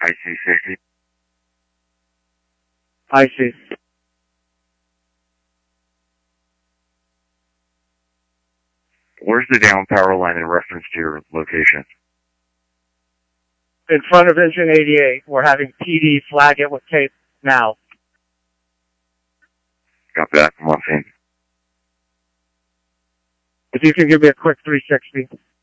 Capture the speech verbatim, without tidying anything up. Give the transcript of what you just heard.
I see safety. I see. Where's the down power line in reference to your location? In front of engine eighty-eight. We're having P D flag it with tape now. Got that. I'm on scene. If you can give me a quick three sixty.